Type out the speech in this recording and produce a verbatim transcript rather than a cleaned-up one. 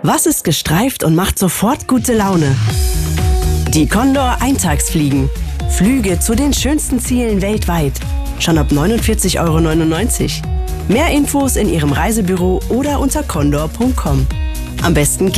Was ist gestreift und macht sofort gute Laune? Die Condor Eintagsfliegen. Flüge zu den schönsten Zielen weltweit. Schon ab neunundvierzig Euro neunundneunzig. Mehr Infos in Ihrem Reisebüro oder unter condor punkt com. Am besten